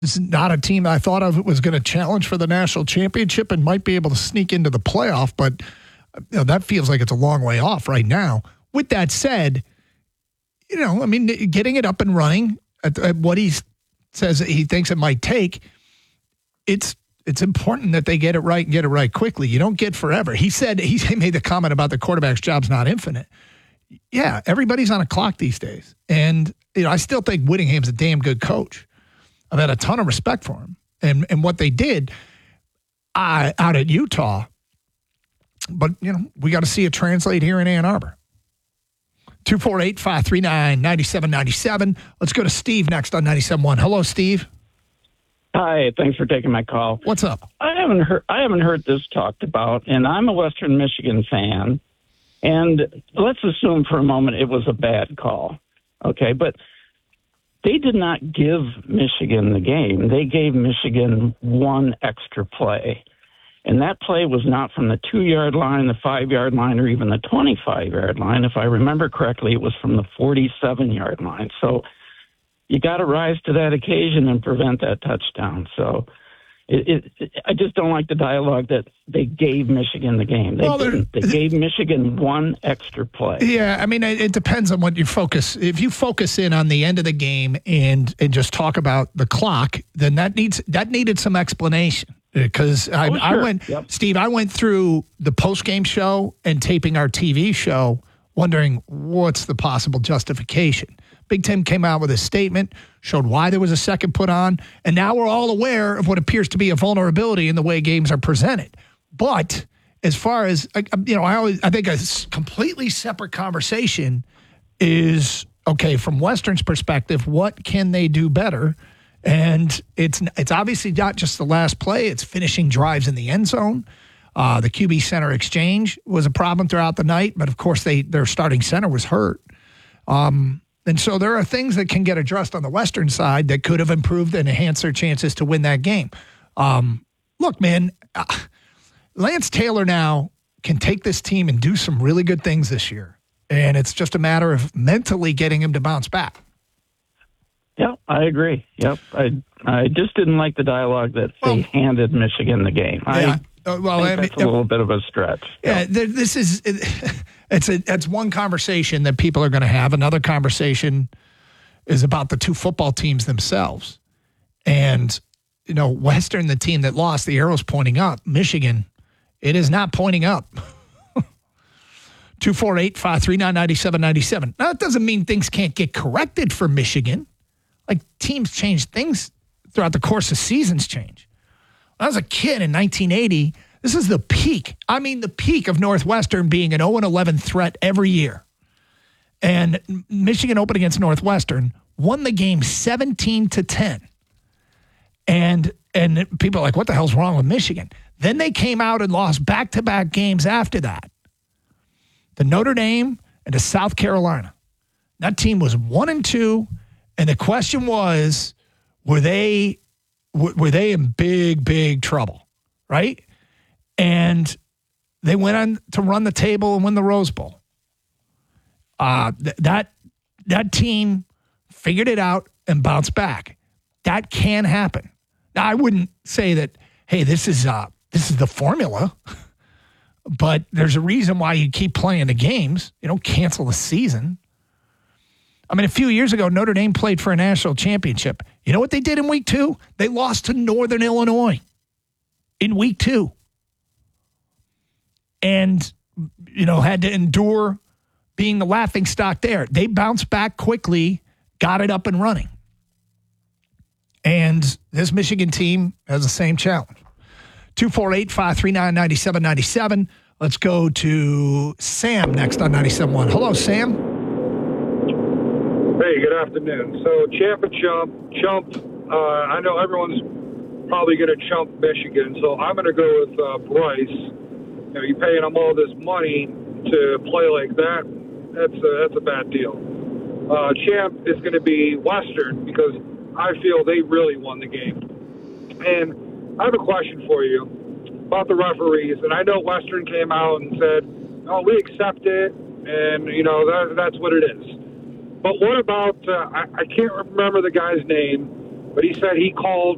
This is not a team I thought of was going to challenge for the national championship and might be able to sneak into the playoff, but that feels like it's a long way off right now. With that said, getting it up and running at what he says he thinks it might take, it's important that they get it right and get it right quickly. You don't get forever. He made the comment about the quarterback's job's not infinite. Yeah, everybody's on a clock these days. And I still think Whittingham's a damn good coach. I've had a ton of respect for him and what they did out at Utah. But, we got to see it translate here in Ann Arbor. 248-539-9797. Let's go to Steve next on 97.1. Hello, Steve. Hi, thanks for taking my call. What's up? I haven't heard this talked about, and I'm a Western Michigan fan. And let's assume for a moment it was a bad call. Okay, but they did not give Michigan the game. They gave Michigan one extra play. And that play was not from the 2-yard line, the 5-yard line, or even the 25-yard line. If I remember correctly, it was from the 47-yard line. So you got to rise to that occasion and prevent that touchdown. So I just don't like the dialogue that they gave Michigan the game. They didn't. They gave Michigan one extra play. Yeah, it depends on what you focus. If you focus in on the end of the game and just talk about the clock, then that needed some explanation. Because Steve, I went through the post-game show and taping our TV show wondering what's the possible justification. Big Tim came out with a statement, showed why there was a second put on, and now we're all aware of what appears to be a vulnerability in the way games are presented. But as far as, I think a completely separate conversation is, okay, from Western's perspective, what can they do better? And it's obviously not just the last play. It's finishing drives in the end zone. The QB center exchange was a problem throughout the night, but of course their starting center was hurt. And so there are things that can get addressed on the Western side that could have improved and enhanced their chances to win that game. Look, man, Lance Taylor now can take this team and do some really good things this year. And it's just a matter of mentally getting him to bounce back. Yep, I agree. Yep, I just didn't like the dialogue that they handed Michigan the game. Yeah. That's a little bit of a stretch. Yeah, this is it's one conversation that people are going to have. Another conversation is about the two football teams themselves. And Western, the team that lost, the arrow's pointing up. Michigan, it is not pointing up. 248-539-9797. Now, that doesn't mean things can't get corrected for Michigan. Like, teams change, things throughout the course of seasons change. When I was a kid in 1980, this is the peak. The peak of Northwestern being an 0-11 threat every year. And Michigan opened against Northwestern, won the game 17-10. And people are like, what the hell's wrong with Michigan? Then they came out and lost back-to-back games after that. To Notre Dame and to South Carolina. That team was 1-2. And the question was, were they in big, big trouble, right? And they went on to run the table and win the Rose Bowl. That team figured it out and bounced back. That can happen. Now, I wouldn't say that, hey, this is the formula, but there's a reason why you keep playing the games. You don't cancel the season. A few years ago, Notre Dame played for a national championship. You know what they did in week 2? They lost to Northern Illinois in week 2. And, had to endure being the laughingstock there. They bounced back quickly, got it up and running. And this Michigan team has the same challenge. 248-539-9797. Let's go to Sam next on 97.1. Hello, Sam. Hey, good afternoon. So, champ and chump. I know everyone's probably going to chump Michigan, so I'm going to go with Bryce. You're paying him all this money to play like that. That's a bad deal. Champ is going to be Western because I feel they really won the game. And I have a question for you about the referees. And I know Western came out and said, "Oh, we accept it, and that's what it is." But what about, I can't remember the guy's name, but he said he called